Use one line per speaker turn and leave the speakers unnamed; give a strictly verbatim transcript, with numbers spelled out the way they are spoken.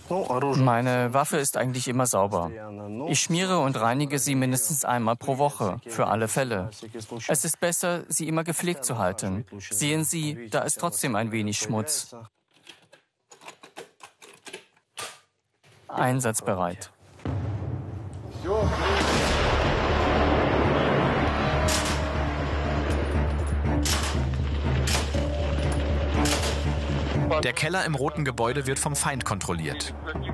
Meine Waffe ist eigentlich immer sauber. Ich schmiere und reinige sie mindestens einmal pro Woche, für alle Fälle. Es ist besser, sie immer gepflegt zu halten. Sehen Sie, da ist trotzdem ein wenig Schmutz. Einsatzbereit.
Der Keller im roten Gebäude wird vom Feind kontrolliert.